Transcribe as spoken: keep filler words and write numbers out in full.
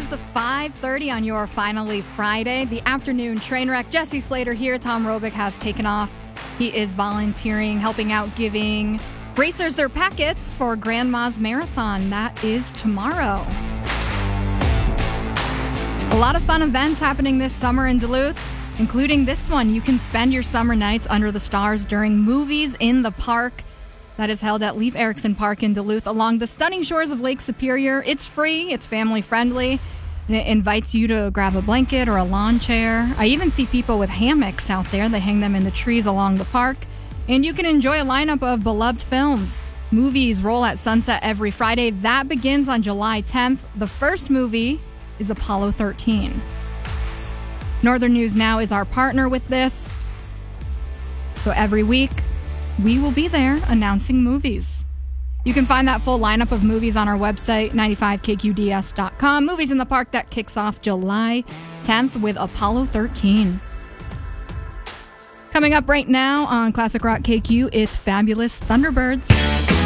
is five thirty on your Finally Friday, the afternoon train wreck. Jesse Slater here. Tom Robick has taken off. He is volunteering, helping out, giving racers their packets for Grandma's Marathon. That is tomorrow. A lot of fun events happening this summer in Duluth, including this one. You can spend your summer nights under the stars during Movies in the Park. That is held at Leif Erikson Park in Duluth along the stunning shores of Lake Superior. It's free, it's family friendly, and it invites you to grab a blanket or a lawn chair. I even see people with hammocks out there. They hang them in the trees along the park. And you can enjoy a lineup of beloved films. Movies roll at sunset every Friday. That begins on July tenth. The first movie is Apollo thirteen. Northern News Now is our partner with this. So every week, we will be there announcing movies. You can find that full lineup of movies on our website, ninety-five K Q D S dot com. Movies in the Park, that kicks off July tenth with Apollo thirteen. Coming up right now on Classic Rock K Q, it's Fabulous Thunderbirds.